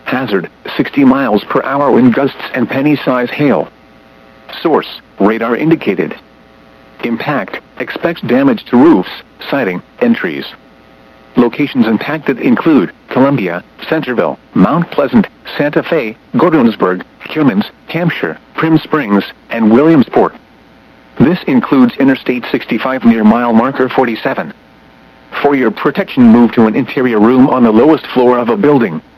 Hazard, 60 miles per hour wind gusts and penny-size hail. Source, radar indicated. Impact, expects damage to roofs, siding, and trees. Locations impacted include Columbia, Centerville, Mount Pleasant, Santa Fe, Gordonsburg, Cummins, Hampshire, Prim Springs, and Williamsport. This includes Interstate 65 near mile marker 47. For your protection, move to an interior room on the lowest floor of a building.